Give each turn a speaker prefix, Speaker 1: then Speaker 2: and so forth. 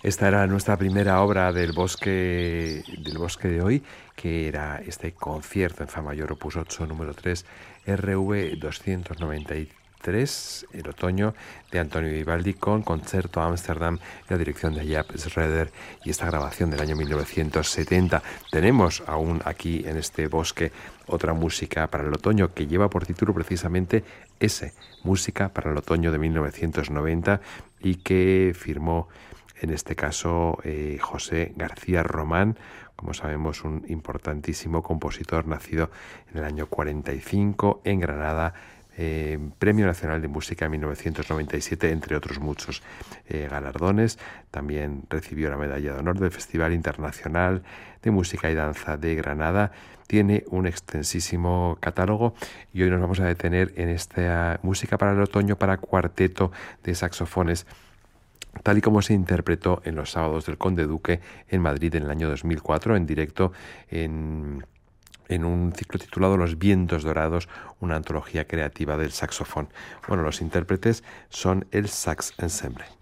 Speaker 1: Esta era nuestra primera obra del bosque de hoy, que era este concierto en Fa mayor opus 8 número 3, RV 293, el otoño, de Antonio Vivaldi, con Concerto Amsterdam, la dirección de Jaap Schroeder, y esta grabación del año 1970. Tenemos aún aquí en este bosque otra música para el otoño que lleva por título precisamente ese, Música para el otoño de 1990, y que firmó en este caso José García Román, como sabemos, un importantísimo compositor nacido en el año 45 en Granada, Premio Nacional de Música en 1997, entre otros muchos galardones. También recibió la Medalla de Honor del Festival Internacional de Música y Danza de Granada. Tiene un extensísimo catálogo y hoy nos vamos a detener en esta música para el otoño para cuarteto de saxofones, tal y como se interpretó en los sábados del Conde Duque en Madrid en el año 2004, en directo en un ciclo titulado Los vientos dorados, una antología creativa del saxofón. Bueno, los intérpretes son el Sax Ensemble.